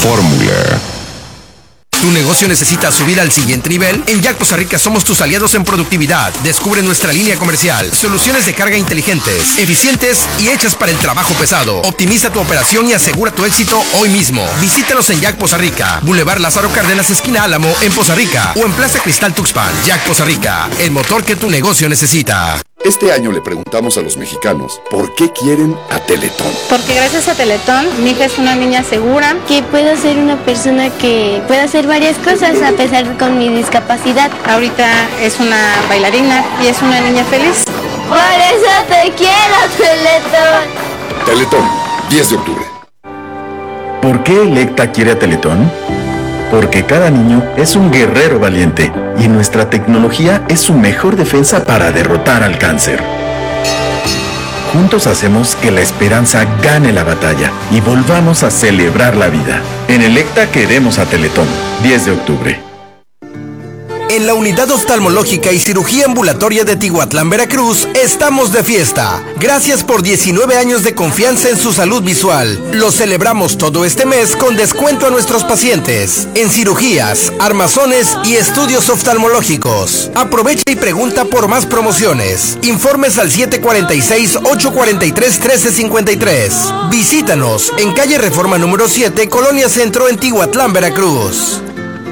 Fórmula. ¿Tu negocio necesita subir al siguiente nivel? En Jack Poza Rica somos tus aliados en productividad. Descubre nuestra línea comercial. Soluciones de carga inteligentes, eficientes y hechas para el trabajo pesado. Optimiza tu operación y asegura tu éxito hoy mismo. Visítanos en Jack Poza Rica, Boulevard Lázaro Cárdenas, esquina Álamo, en Poza Rica, o en Plaza Cristal Tuxpan. Jack Poza Rica, el motor que tu negocio necesita. Este año le preguntamos a los mexicanos por qué quieren a Teletón. Porque gracias a Teletón, mi hija es una niña segura. Que puedo ser una persona que pueda hacer varias cosas a pesar con mi discapacidad. Ahorita es una bailarina y es una niña feliz. Por eso te quiero, Teletón. Teletón, 10 de octubre. ¿Por qué Electa quiere a Teletón? Porque cada niño es un guerrero valiente y nuestra tecnología es su mejor defensa para derrotar al cáncer. Juntos hacemos que la esperanza gane la batalla y volvamos a celebrar la vida. En Electa queremos a Teletón, 10 de octubre. En la Unidad Oftalmológica y Cirugía Ambulatoria de Tihuatlán, Veracruz, estamos de fiesta. Gracias por 19 años de confianza en su salud visual. Lo celebramos todo este mes con descuento a nuestros pacientes en cirugías, armazones y estudios oftalmológicos. Aprovecha y pregunta por más promociones. Informes al 746-843-1353. Visítanos en calle Reforma número 7, Colonia Centro, en Tihuatlán, Veracruz.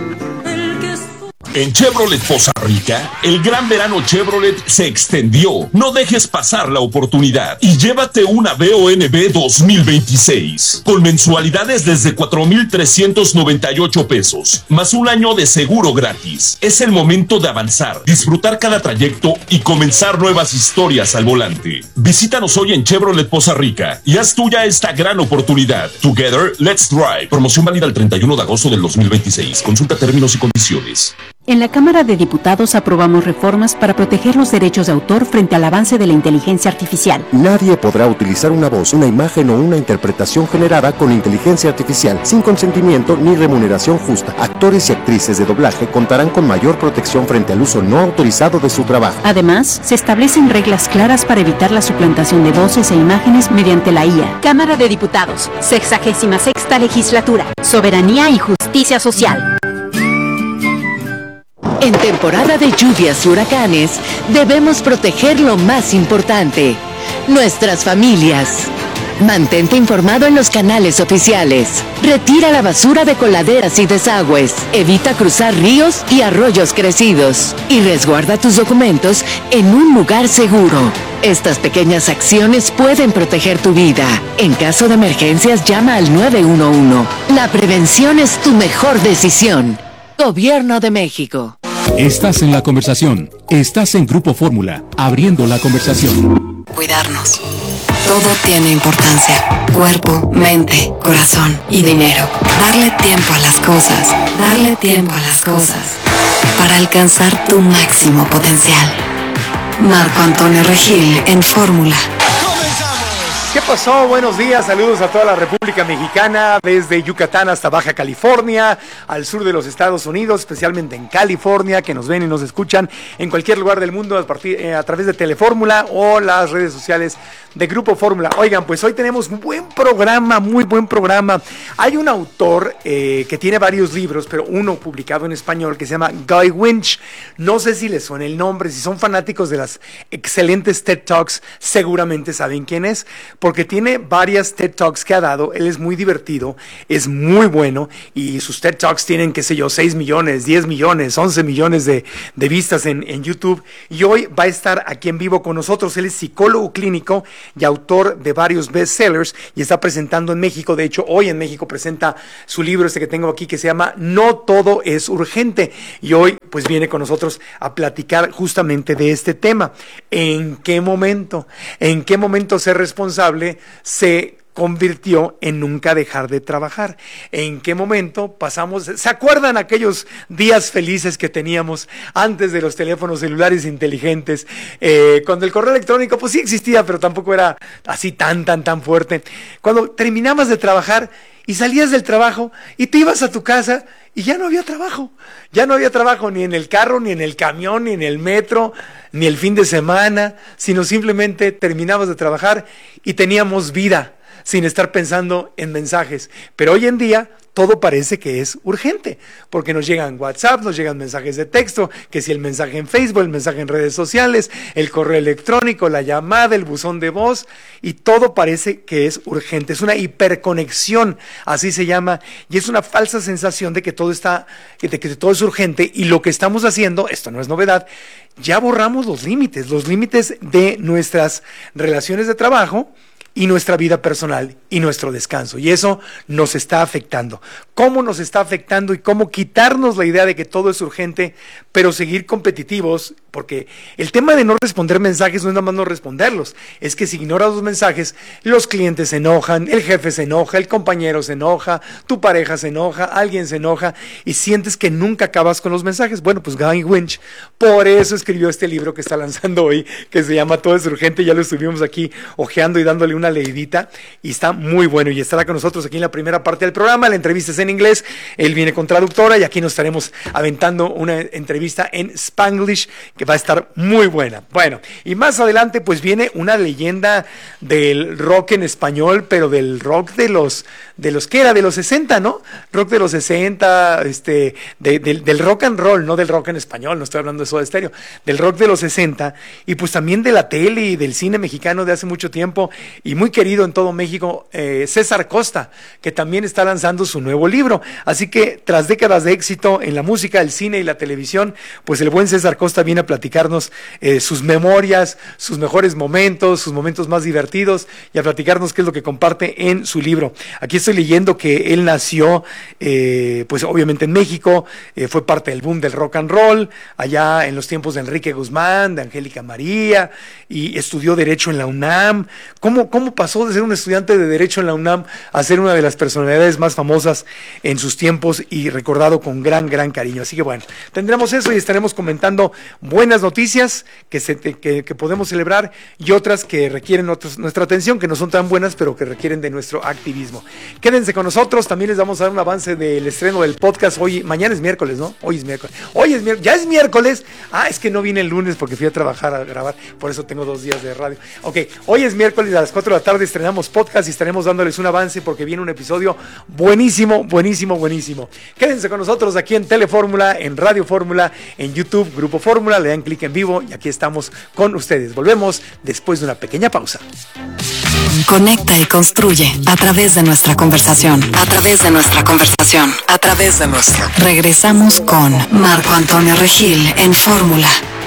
En Chevrolet Poza Rica, el gran verano Chevrolet se extendió. No dejes pasar la oportunidad y llévate una BONB 2026 con mensualidades desde 4,398 pesos, más un año de seguro gratis. Es el momento de avanzar, disfrutar cada trayecto y comenzar nuevas historias al volante. Visítanos hoy en Chevrolet Poza Rica y haz tuya esta gran oportunidad. Together, let's drive. Promoción válida el 31 de agosto del 2026. Consulta términos y condiciones. En la Cámara de Diputados aprobamos reformas para proteger los derechos de autor frente al avance de la inteligencia artificial. Nadie podrá utilizar una voz, una imagen o una interpretación generada con inteligencia artificial sin consentimiento ni remuneración justa. Actores y actrices de doblaje contarán con mayor protección frente al uso no autorizado de su trabajo. Además, se establecen reglas claras para evitar la suplantación de voces e imágenes mediante la IA. Cámara de Diputados, 66ª Legislatura. Soberanía y justicia social. En temporada de lluvias y huracanes, debemos proteger lo más importante, nuestras familias. Mantente informado en los canales oficiales. Retira la basura de coladeras y desagües. Evita cruzar ríos y arroyos crecidos. Y resguarda tus documentos en un lugar seguro. Estas pequeñas acciones pueden proteger tu vida. En caso de emergencias, llama al 911. La prevención es tu mejor decisión. Gobierno de México. Estás en la conversación. Estás en Grupo Fórmula, abriendo la conversación. Cuidarnos. Todo tiene importancia. Cuerpo, mente, corazón y dinero. Darle tiempo a las cosas. Darle tiempo a las cosas. Para alcanzar tu máximo potencial. Marco Antonio Regil en Fórmula. ¿Qué pasó? Buenos días, saludos a toda la República Mexicana, desde Yucatán hasta Baja California, al sur de los Estados Unidos, especialmente en California, que nos ven y nos escuchan en cualquier lugar del mundo a través de Telefórmula o las redes sociales de Grupo Fórmula. Oigan, pues hoy tenemos un buen programa, muy buen programa. Hay un autor que tiene varios libros, pero uno publicado en español que se llama Guy Winch. No sé si les suena el nombre, si son fanáticos de las excelentes TED Talks, seguramente saben quién es, porque tiene varias TED Talks que ha dado. Él es muy divertido, es muy bueno, y sus TED Talks tienen, qué sé yo, 6 millones, 10 millones, 11 millones de vistas en YouTube, y hoy va a estar aquí en vivo con nosotros. Él es psicólogo clínico y autor de varios bestsellers, y está presentando en México. De hecho, hoy en México presenta su libro que tengo aquí, que se llama No todo es urgente, y hoy pues viene con nosotros a platicar justamente de este tema. ¿En qué momento ser responsable se convirtió en nunca dejar de trabajar? ¿En qué momento pasamos? ¿Se acuerdan aquellos días felices que teníamos antes de los teléfonos celulares inteligentes? Cuando el correo electrónico pues sí existía, pero tampoco era así tan fuerte. Cuando terminabas de trabajar y salías del trabajo y te ibas a tu casa y ya no había trabajo ni en el carro, ni en el camión, ni en el metro, ni el fin de semana, sino simplemente terminabas de trabajar y teníamos vida sin estar pensando en mensajes. Pero hoy en día todo parece que es urgente, porque nos llegan WhatsApp, nos llegan mensajes de texto, que si el mensaje en Facebook, el mensaje en redes sociales, el correo electrónico, la llamada, el buzón de voz, y todo parece que es urgente. Es una hiperconexión, así se llama, y es una falsa sensación de que todo es urgente, y lo que estamos haciendo, esto no es novedad, ya borramos los límites de nuestras relaciones de trabajo y nuestra vida personal y nuestro descanso, y eso nos está afectando. ¿Cómo nos está afectando y cómo quitarnos la idea de que todo es urgente, pero seguir competitivos? Porque el tema de no responder mensajes no es nada más no responderlos, es que si ignoras los mensajes, los clientes se enojan, el jefe se enoja, el compañero se enoja, tu pareja se enoja, alguien se enoja, y sientes que nunca acabas con los mensajes. Bueno, pues Gary Winch por eso escribió este libro que está lanzando hoy, que se llama Todo es urgente. Ya lo estuvimos aquí hojeando y dándole una leidita, y está muy bueno, y estará con nosotros aquí en la primera parte del programa. La entrevista es en inglés, él viene con traductora, y aquí nos estaremos aventando una entrevista en Spanglish que va a estar muy buena. Bueno, y más adelante pues viene una leyenda del rock en español, pero del rock de los que era de los 60, ¿no? Rock de los 60, del rock and roll, no del rock en español, no estoy hablando de Soda Stereo, del rock de los 60, y pues también de la tele y del cine mexicano de hace mucho tiempo, y muy querido en todo México, César Costa, que también está lanzando su nuevo libro. Así que tras décadas de éxito en la música, el cine y la televisión, pues el buen César Costa viene a platicarnos sus memorias, sus mejores momentos, sus momentos más divertidos, y a platicarnos qué es lo que comparte en su libro. Aquí estoy leyendo que él nació pues obviamente en México, fue parte del boom del rock and roll allá en los tiempos de Enrique Guzmán, de Angélica María, y estudió Derecho en la UNAM. ¿Cómo pasó de ser un estudiante de Derecho en la UNAM a ser una de las personalidades más famosas en sus tiempos y recordado con gran cariño? Así que bueno, tendremos eso y estaremos comentando buenas noticias que podemos celebrar, y otras que requieren nuestra atención, que no son tan buenas, pero que requieren de nuestro activismo. Quédense con nosotros, también les vamos a dar un avance del estreno del podcast. Mañana es miércoles, ¿no? Hoy es miércoles. Ya es miércoles. Es que no vine el lunes porque fui a trabajar a grabar, por eso tengo 2 días de radio. Ok, hoy es miércoles a las 4 de la tarde, estrenamos podcast y estaremos dándoles un avance porque viene un episodio buenísimo. Quédense con nosotros aquí en Telefórmula, en Radio Fórmula, en YouTube, Grupo Fórmula, le dan clic en vivo y aquí estamos con ustedes. Volvemos después de una pequeña pausa. Conecta y construye a través de nuestra conversación. Regresamos con Marco Antonio Regil en Fórmula.